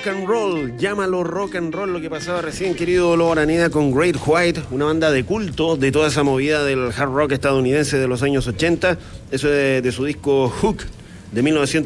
rock and roll, llámalo rock and roll, lo que pasaba recién, querido Lobo Araneda, con Great White, una banda de culto de toda esa movida del hard rock estadounidense de los años 80. Eso de su disco Hook de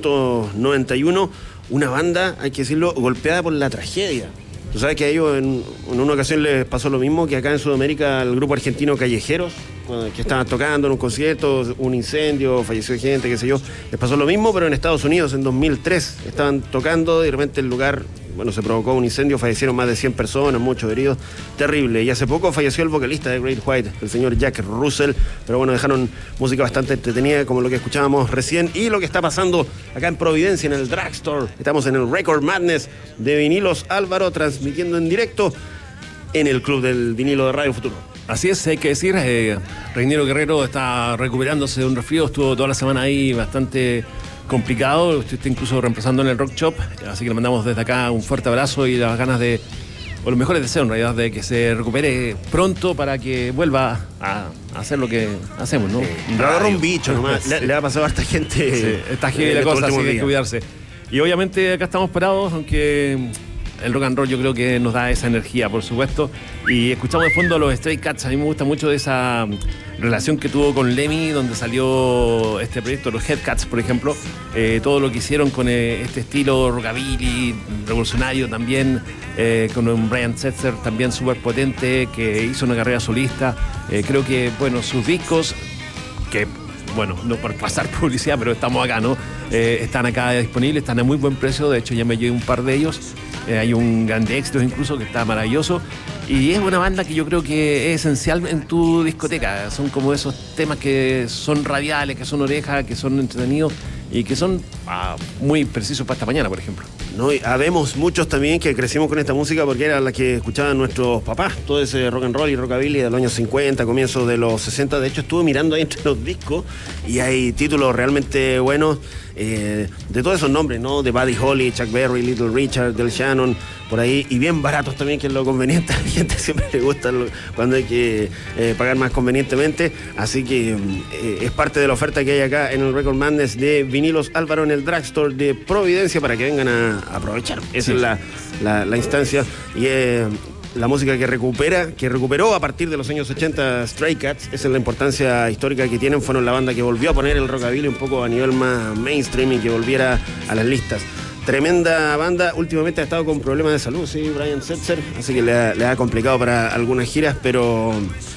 1991. Una banda, hay que decirlo, golpeada por la tragedia. Tú sabes que a ellos en una ocasión les pasó lo mismo que acá en Sudamérica al grupo argentino Callejeros, que estaban tocando en un concierto, un incendio, falleció gente, qué sé yo. Les pasó lo mismo, pero en Estados Unidos en 2003 estaban tocando y de repente el lugar, se provocó un incendio, fallecieron más de 100 personas, muchos heridos, terrible. Y hace poco falleció el vocalista de Great White, el señor Jack Russell, pero dejaron música bastante entretenida, como lo que escuchábamos recién, y lo que está pasando acá en Providencia, en el Drugstore. Estamos en el Record Madness de Vinilos Álvaro, transmitiendo en directo en el Club del Vinilo de Radio Futuro. Así es, hay que decir, Reiniero Guerrero está recuperándose de un resfrío, estuvo toda la semana ahí bastante complicado, está incluso reemplazando en el Rock Shop, así que le mandamos desde acá un fuerte abrazo y las ganas o los mejores deseos en realidad, de que se recupere pronto para que vuelva a hacer lo que hacemos, ¿no? Agarra un bicho nomás, sí. Le ha pasado a esta gente. Sí, está heavy la cosa, así que hay que cuidarse. Y obviamente acá estamos parados, aunque el rock and roll yo creo que nos da esa energía, por supuesto. Y escuchamos de fondo a los Stray Cats. A mí me gusta mucho esa relación que tuvo con Lemmy, donde salió este proyecto, los Headcats, por ejemplo. Todo lo que hicieron con este estilo rockabilly, revolucionario también, con un Brian Setzer también súper potente, que hizo una carrera solista. Creo que, sus discos, que no por pasar publicidad, pero estamos acá, ¿no? Están acá disponibles, están a muy buen precio. De hecho, ya me llevé un par de ellos. Hay un grande éxito incluso que está maravilloso. Y es una banda que yo creo que es esencial en tu discoteca. Son como esos temas que son radiales, que son orejas, que son entretenidos y que son muy precisos para esta mañana, por ejemplo. No, y habemos muchos también que crecimos con esta música porque era la que escuchaban nuestros papás, todo ese rock and roll y rockabilly de los años 50, comienzos de los 60. De hecho, estuve mirando ahí entre los discos y hay títulos realmente buenos de todos esos nombres, ¿no? De Buddy Holly, Chuck Berry, Little Richard, Del Shannon, por ahí, y bien baratos también, que es lo conveniente. A la gente siempre le gusta cuando hay que pagar más convenientemente, así que es parte de la oferta que hay acá en el Record Madness de Vinilos Álvaro en el Drugstore de Providencia, para que vengan a aprovechar. Esa es la instancia, y la música que recuperó a partir de los años 80 Stray Cats. Esa es la importancia histórica que tienen. Fueron la banda que volvió a poner el rockabilly un poco a nivel más mainstream y que volviera a las listas. Tremenda banda. Últimamente ha estado con problemas de salud, sí, Brian Setzer, así que le ha complicado para algunas giras, pero